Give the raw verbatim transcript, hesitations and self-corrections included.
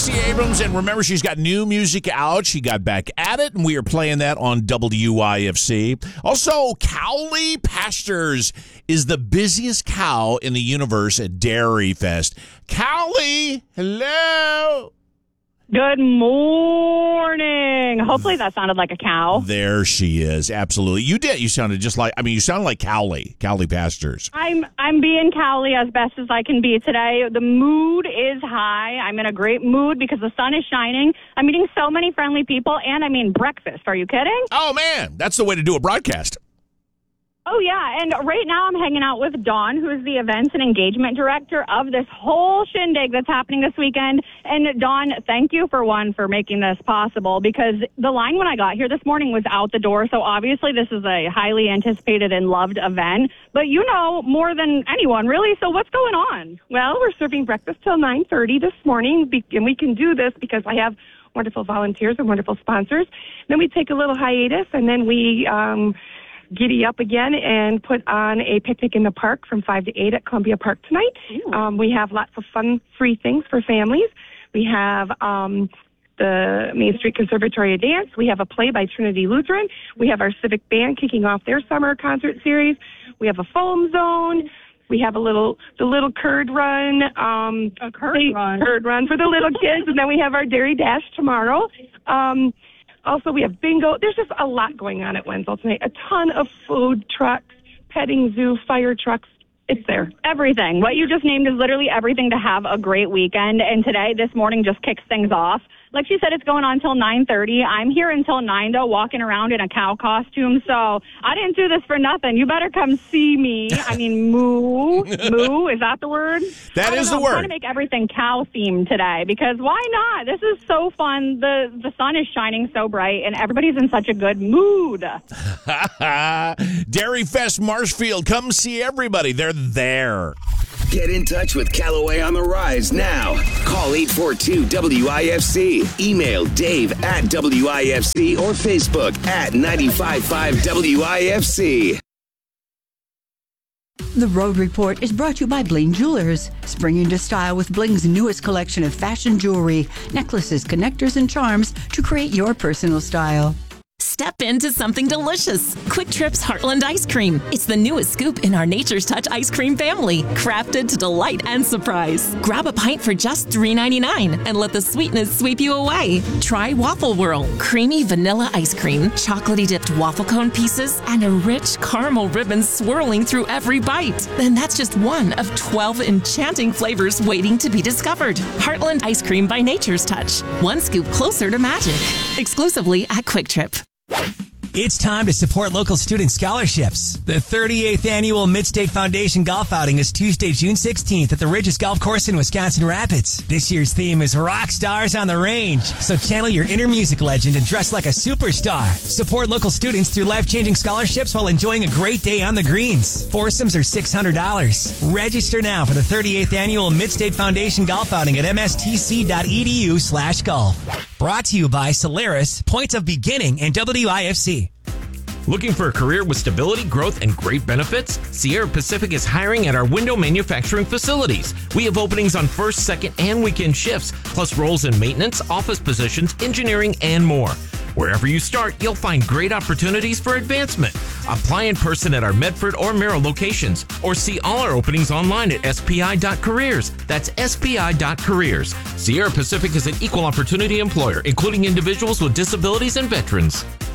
Stacey Abrams, and remember, she's got new music out. She got back at it, and we are playing that on W Y F C. Also, Cowley Pastures is the busiest cow in the universe at Dairy Fest. Cowley, hello. Good morning. Hopefully that sounded like a cow. There she is. Absolutely. You did. You sounded just like, I mean, you sounded like Cowley, Cowley Pastures. I'm I'm being Cowley as best as I can be today. The mood is high. I'm in a great mood because the sun is shining. I'm meeting so many friendly people, and I mean breakfast. Are you kidding? Oh, man. That's the way to do a broadcast. Oh, yeah, and right now I'm hanging out with Dawn, who is the events and engagement director of this whole shindig that's happening this weekend. And Dawn, thank you, for one, for making this possible, because the line when I got here this morning was out the door, so obviously this is a highly anticipated and loved event. But you know more than anyone, really, so what's going on? Well, we're serving breakfast till nine thirty this morning, and we can do this because I have wonderful volunteers and wonderful sponsors. Then we take a little hiatus, and then we... Um, giddy up again and put on a picnic in the park from five to eight at Columbia Park tonight. Um, we have lots of fun, free things for families. We have um, the Main Street Conservatory of Dance. We have a play by Trinity Lutheran. We have our civic band kicking off their summer concert series. We have a foam zone. We have a little, the little curd run. Um, a curd they, run. Curd run for the little kids. And then we have our Dairy Dash tomorrow. Um, Also, we have bingo. There's just a lot going on at Wenzel tonight. A ton of food trucks, petting zoo, fire trucks. It's there. Everything. What you just named is literally everything to have a great weekend. And today, this morning, just kicks things off. Like she said, it's going on until nine thirty. I'm here until nine, though, walking around in a cow costume. So I didn't do this for nothing. You better come see me. I mean, moo. Moo, is that the word? That is know, the word. I'm trying to make everything cow-themed today because why not? This is so fun. The, the sun is shining so bright, and everybody's in such a good mood. Dairy Fest Marshfield. Come see everybody. They're there. Get in touch with Callaway on the Rise now. Call eight four two W I F C. Email Dave at W I F C or Facebook at ninety-five point five W I F C. The Road Report is brought to you by Bling Jewelers. Spring into style with Bling's newest collection of fashion jewelry, necklaces, connectors, and charms to create your personal style. Step into something delicious. Quick Trip's Heartland Ice Cream. It's the newest scoop in our Nature's Touch ice cream family, crafted to delight and surprise. Grab a pint for just three ninety-nine and let the sweetness sweep you away. Try Waffle Whirl, creamy vanilla ice cream, chocolatey dipped waffle cone pieces, and a rich caramel ribbon swirling through every bite. Then that's just one of twelve enchanting flavors waiting to be discovered. Heartland Ice Cream by Nature's Touch. One scoop closer to magic. Exclusively at Quick Trip. It's time to support local student scholarships. The thirty-eighth Annual Mid-State Foundation Golf Outing is Tuesday, June sixteenth at the Ridges Golf Course in Wisconsin Rapids. This year's theme is Rock Stars on the Range, so channel your inner music legend and dress like a superstar. Support local students through life-changing scholarships while enjoying a great day on the greens. Foursomes are six hundred dollars. Register now for the thirty-eighth Annual Mid-State Foundation Golf Outing at m s t c dot e d u slash golf. Brought to you by Solaris, Points of Beginning, and W I F C. Looking for a career with stability, growth, and great benefits? Sierra Pacific is hiring at our window manufacturing facilities. We have openings on first, second, and weekend shifts, plus roles in maintenance, office positions, engineering, and more. Wherever you start, you'll find great opportunities for advancement. Apply in person at our Medford or Merrill locations, or see all our openings online at s p i dot careers. That's s p i dot careers. Sierra Pacific is an equal opportunity employer, including individuals with disabilities and veterans.